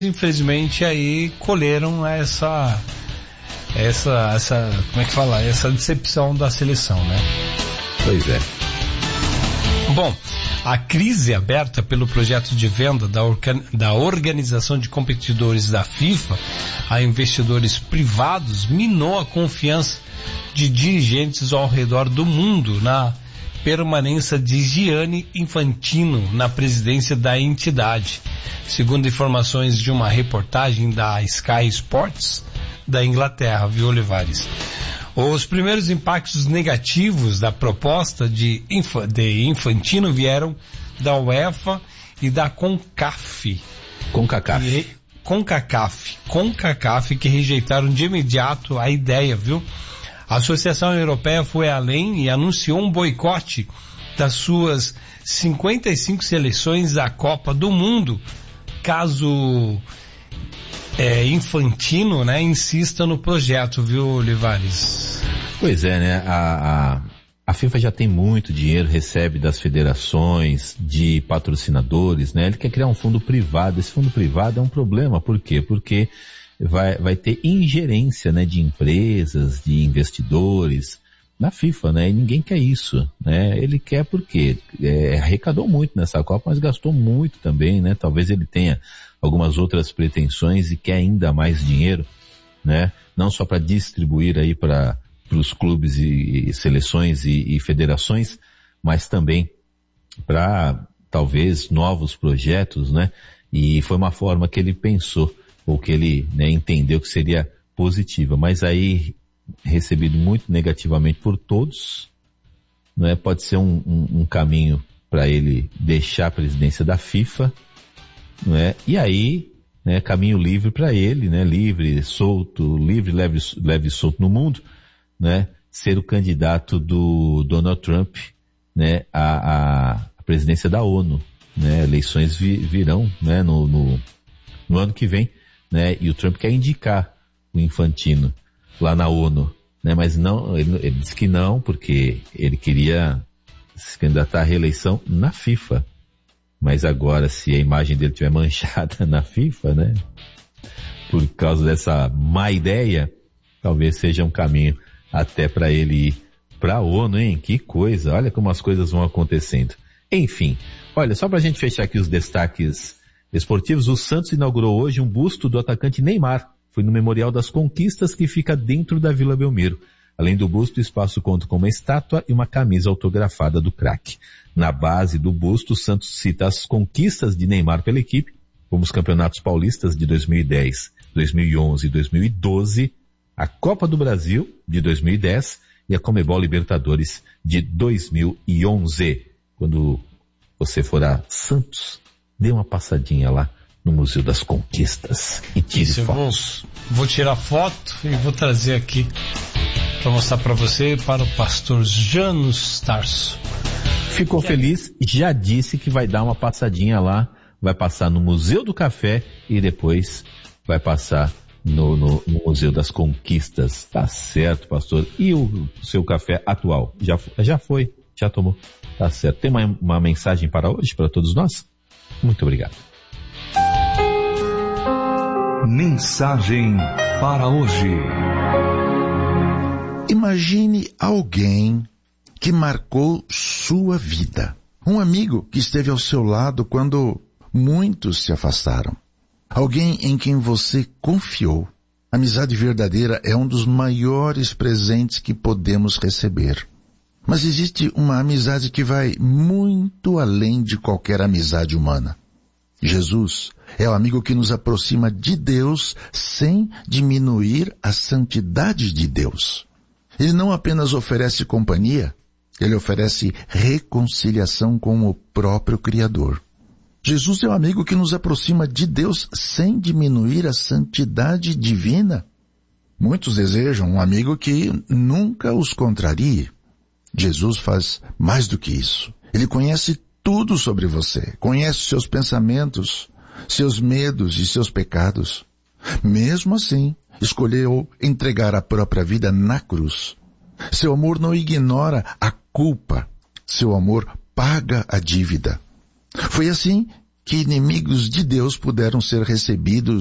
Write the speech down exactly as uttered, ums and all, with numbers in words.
infelizmente aí colheram essa, essa, essa, como é que fala, essa decepção da seleção, né? Pois é. Bom, a crise aberta pelo projeto de venda da, orga, da Organização de Competidores da FIFA a investidores privados minou a confiança de dirigentes ao redor do mundo na permanência de Gianni Infantino na presidência da entidade, segundo informações de uma reportagem da Sky Sports da Inglaterra, viu, Olivares? Os primeiros impactos negativos da proposta de, Infa, de Infantino vieram da UEFA e da CONCACAF. CONCACAF. E, CONCACAF. CONCACAF que rejeitaram de imediato a ideia, viu? A Associação Europeia foi além e anunciou um boicote das suas cinquenta e cinco seleções da Copa do Mundo, caso é, Infantino, né, insista no projeto, viu, Olivares? Pois é, né? A, a, a FIFA já tem muito dinheiro, recebe das federações, de patrocinadores, né? Ele quer criar um fundo privado. Esse fundo privado é um problema. Por quê? Porque vai, vai ter ingerência, né, de empresas, de investidores na FIFA, né? E ninguém quer isso, né? Ele quer porque é, arrecadou muito nessa Copa, mas gastou muito também, né? Talvez ele tenha algumas outras pretensões e quer ainda mais dinheiro, né? Não só para distribuir aí para os clubes e, e seleções e, e federações, mas também para talvez novos projetos, né? E foi uma forma que ele pensou, ou que ele, né, entendeu que seria positiva, mas aí recebido muito negativamente por todos, né? Pode ser um, um, um caminho para ele deixar a presidência da FIFA, né? E aí, né, caminho livre para ele, né? Livre, solto, livre, leve, leve e solto no mundo, né? Ser o candidato do Donald Trump, né? A, a, a presidência da ONU, né? Eleições vi, virão, né? No, no, no ano que vem, né? E o Trump quer indicar o Infantino lá na ONU, né? Mas não, ele, ele disse que não, porque ele queria se candidatar à reeleição na FIFA. Mas agora, se a imagem dele estiver manchada na FIFA, né? Por causa dessa má ideia, talvez seja um caminho até para ele ir para a ONU, hein? Que coisa, olha como as coisas vão acontecendo. Enfim, olha, só para a gente fechar aqui os destaques esportivos, o Santos inaugurou hoje um busto do atacante Neymar. Foi no Memorial das Conquistas, que fica dentro da Vila Belmiro. Além do busto, o espaço conta com uma estátua e uma camisa autografada do craque. Na base do busto, o Santos cita as conquistas de Neymar pela equipe, como os campeonatos paulistas de dois mil e dez, dois mil e onze e dois mil e doze, a Copa do Brasil de dois mil e dez e a Conmebol Libertadores de dois mil e onze. Quando você for a Santos, dê uma passadinha lá no Museu das Conquistas e tire Isso, fotos. Eu vou, vou tirar foto e vou trazer aqui para mostrar para você e para o pastor Janus Tarso. Ficou feliz, já disse que vai dar uma passadinha lá, vai passar no Museu do Café e depois vai passar no, no, no Museu das Conquistas. Tá certo, pastor. E o seu café atual? Já, já foi, já tomou. Tá certo. Tem uma, uma mensagem para hoje, para todos nós? Muito obrigado. Mensagem para hoje. Imagine alguém que marcou sua vida. Um amigo que esteve ao seu lado quando muitos se afastaram. Alguém em quem você confiou. A amizade verdadeira é um dos maiores presentes que podemos receber. Mas existe uma amizade que vai muito além de qualquer amizade humana. Jesus é o amigo que nos aproxima de Deus sem diminuir a santidade de Deus. Ele não apenas oferece companhia, ele oferece reconciliação com o próprio Criador. Jesus é o amigo que nos aproxima de Deus sem diminuir a santidade divina. Muitos desejam um amigo que nunca os contrarie. Jesus faz mais do que isso. Ele conhece tudo sobre você, conhece seus pensamentos, seus medos e seus pecados. Mesmo assim, escolheu entregar a própria vida na cruz. Seu amor não ignora a culpa. Seu amor paga a dívida. Foi assim que inimigos de Deus puderam ser recebidos